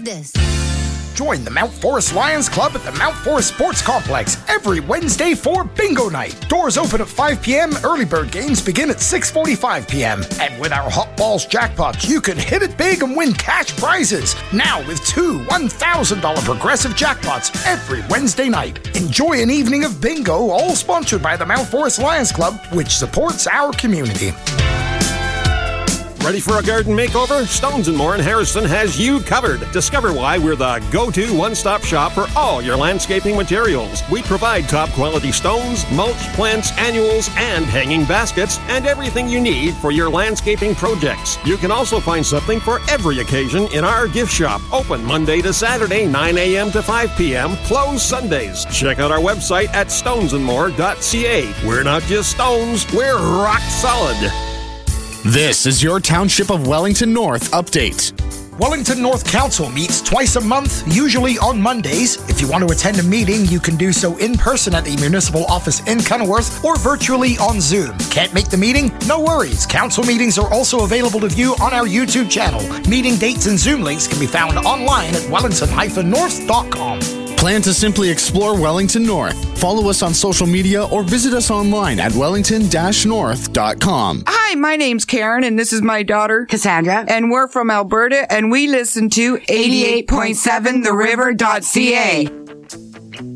this. Join the Mount Forest Lions Club at the Mount Forest Sports Complex every Wednesday for Bingo Night. Doors open at 5 p.m. Early bird games begin at 6:45 p.m. And with our Hot Balls jackpots, you can hit it big and win cash prizes. Now with 2 $1,000 progressive jackpots every Wednesday night. Enjoy an evening of bingo, all sponsored by the Mount Forest Lions Club, which supports our community. Ready for a garden makeover? Stones & More in Harrison has you covered. Discover why we're the go-to one-stop shop for all your landscaping materials. We provide top-quality stones, mulch, plants, annuals, and hanging baskets, and everything you need for your landscaping projects. You can also find something for every occasion in our gift shop. Open Monday to Saturday, 9 a.m. to 5 p.m. Closed Sundays. Check out our website at stonesandmore.ca. We're not just stones, we're rock solid. This is your Township of Wellington North update. Wellington North Council meets twice a month, usually on Mondays. If you want to attend a meeting, you can do so in person at the municipal office in Kenilworth or virtually on Zoom. Can't make the meeting? No worries. Council meetings are also available to view on our YouTube channel. Meeting dates and Zoom links can be found online at wellington-north.com. Plan to simply explore Wellington North. Follow us on social media or visit us online at wellington-north.com. Hi, my name's Karen, and this is my daughter, Cassandra. And we're from Alberta, and we listen to 88.7theriver.ca.